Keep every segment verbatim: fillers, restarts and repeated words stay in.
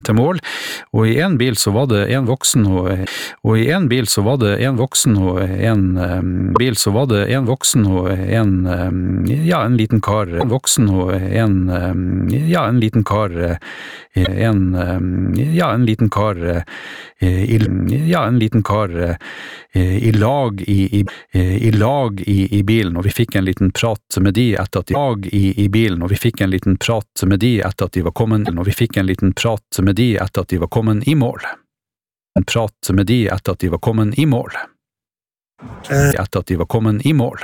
til mål, og i en bil så var det en voksen og, og i en bil så var det en voksen og en um, bil så var det en voksen og en um, ja, en liten kar, en voksen og en um, ja, en liten kar en um, ja, en liten kar i, ja, en liten kar i lag i, i, i lag i, i bilen, og vi fikk en liten prat med de etter at de lag i, i bilen, og vi fikk en liten prat med de etter at de var kommet, og vi fikk en liten prat med med de etter at de var kommet i mål. En prat med de etter at de var kommet i mål. Etter at de var kommet i mål.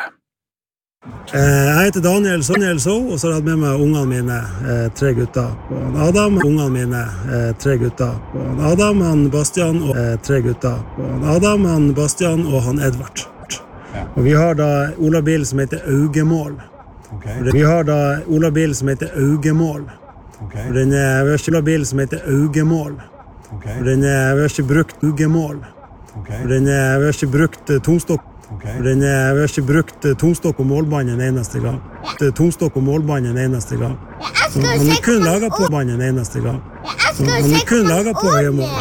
Jeg heter Daniel So, og så har jeg hatt med meg ungene mine, tre gutter. Og Adam, ungene mine, tre gutter. Og Adam, han Bastian, og tre gutter. Og Adam, han Bastian, og han Edvard. Og vi har da Olabil som heter Augemål. Okay. Vi har da Olabil som heter Augemål. Okay. Den er, vi har ikke bil som heter Augemål. Okay. Den er, vi har ikke brukt Augemål. Okay. Den er, vi har ikke brukt tungstokk. Okay. Den er, vi har ikke brukt tungstokk og målbånd en eneste gang. Tungstokk og målbånd en eneste gang. Så han er kun laget på bånd en eneste gang. Så han er kun laget på høyemål.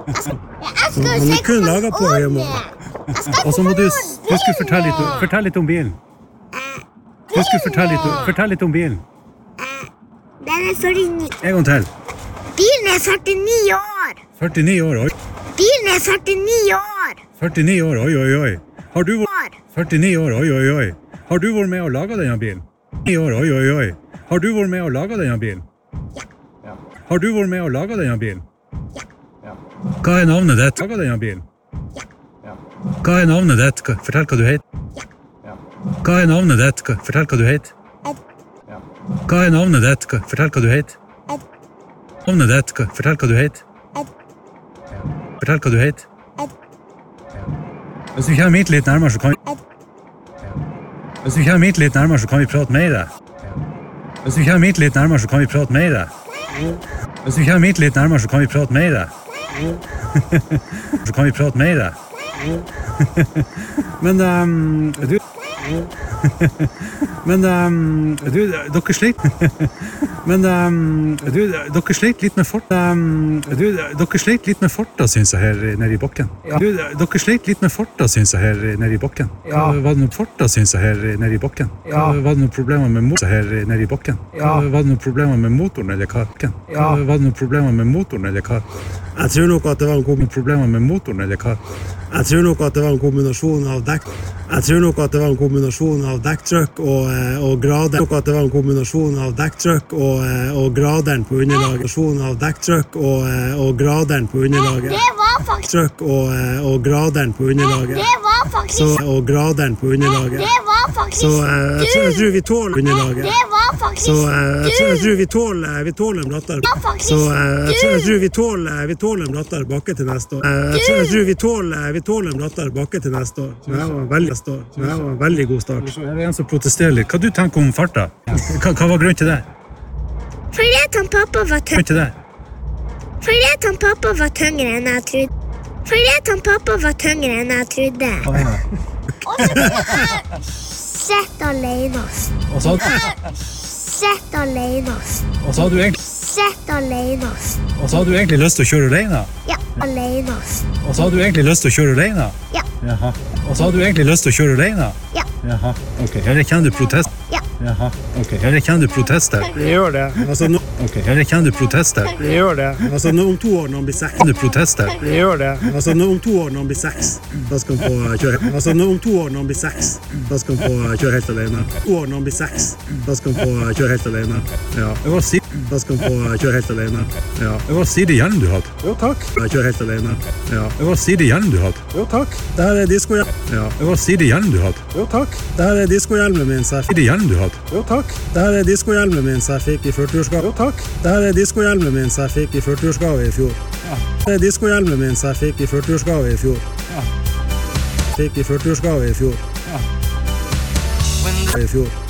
Så han er kun laget på høyemål. Og så må du, du skulle fortelle litt, fortelle litt om bilen. Du skulle fortelle litt, fortelle litt om bilen. Den er førtini. En gang til. Bilen er førtini år. førtini år, oi. Bilen er førtini år. førtini år, oi, oi, oi. Har du vært... førtini år, oi, oi, oi. Har du vært med å lage denne bilen? ni år, oi, oi, oi. Har du vært med å lage denne bilen? Ja. Har du vært med å lage denne bilen? Ja. Hva er navnet ditt? Lage denne bilen? Ja. Hva er navnet ditt? Fortell hva du heter. Ja. Hva er navnet ditt? Fortell hva du heter. Hva er navnet ditt? Fortell hva du heter. Navnet ditt? Fortell hva du heter. Fortell hva du heter. Hvis du kommer hit litt nærmere, så kan vi... Hvis du kommer hit litt nærmere, så kan vi prate mer. Hvis du kommer hit litt nærmere, så kan vi prate mer. Hvis du kommer hit litt nærmere, så kan vi prate mer. Så kan vi prate mer. Men, um, du... Men um, du, dere sliter Men um, du, dere sliter litt med fort um, du, dere sliter litt med forta, synes jeg, her nede i bakken. Ja. Du, dere sliter litt med forta, synes jeg, her nede i bakken. Ja. Var det noe forta, synes jeg, her nede i bakken? Ja. Var det noen problemer med motoren her nede i bakken? Ja. Var det noen problemer med motoren eller hva? Ja. Var det noen problemer med motoren eller hva? Jeg tror nok at det var en kom- problemer med motoren eller hva? Jeg tror nok at det var en kombinasjon av dekk. Jeg tror nok at det var en kombinasjon av dekktrykk og, og grader. Jeg tror nok at det var en kombinasjon av dekktrykk og, og graderen på underlaget. Kombinasjon av dekktrykk og, og graderen på underlaget. Det var faktisk... Trykk og, og graderen på underlaget. Det var faktisk... Så, og graderen på underlaget. Det var faktisk... Så jeg tror, jeg tror vi tåler underlaget. Det var faktisk... Så jeg tror, jeg tror vi tåler, vi tåler en brattere. Så jeg tror, jeg tror vi tåler, vi tåler en brattere bakke til neste år. Jeg tror, jeg tror vi tåler, vi tåler en brattere bakke til neste år. Så det var en veldig, så det var en veldig god start. Så er det en som protesterer litt. Hva du tenker om farta? Hva, hva var grunnen til det? Fordi at han pappa var Grunnen til det? Fordi at han pappa var tyngre enn jeg trodde. Fordi at han pappa var tyngre enn jeg trodde. Og så kunne jeg sett alene. Og så Sett alene. Og så hadde du egentlig Sett alene. Og så hadde du egentlig lyst til å kjøre alene? Ja, alene. Og så hadde du egentlig lyst til å kjøre alene? Ja. Jaha. Og så hadde du egentlig lyst til å kjøre alene? Ja. Jaha. Ok, her kjenner du protest. Ja. Jaha. Ok, her kjenner du protester. Det gjør det. Altså, nå, Ok, her kjenner du protester. det gjør det. Altså, nå, om to år når han blir seks. Kjenner du protester. Det gjør det. Altså, nå, om to år når han blir seks, da skal han få kjøre. Altså, nå, om to år når han blir seks, da skal han få kjøre helt alene. To år når han blir seks, da skal han få kjøre helt alene. Ja. Det var, si Da skal han få kjøre helt alene. Ja. det var Siri hjelm du hadde. Jo, takk. Kjøre helt alene. Ja. Det var Siri hjelm du hadde. Jo, takk. Det her er diskohjelm. Ja. Det var Siri hjelm du hadde. Jo, takk. Det her er diskohjelmen min, så jeg fikk. Siri hjelm du hadde. Jo, takk. Det her er diskohjelmen min, så jeg fikk i førti-årsgave. Jo, takk. Det her er diskohjelmen min, så jeg fikk i førti-årsgave i fjor. Ja. Det er diskohjelmen min, så jeg fikk i førti-årsgave i fjor. Ja. Fikk i førti-årsgave i fjor. Ja. I fjor.